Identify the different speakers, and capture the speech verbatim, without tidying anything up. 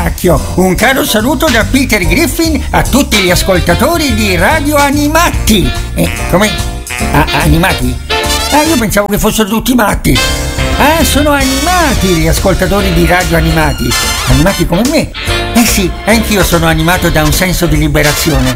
Speaker 1: cacchio! Un caro saluto da Peter Griffin a tutti gli ascoltatori di Radio Animati. Eh, come? Ah, animati? Ah, io pensavo che fossero tutti matti. Ah, sono animati gli ascoltatori di Radio Animati. Animati come me? Eh sì, anch'io sono animato da un senso di liberazione.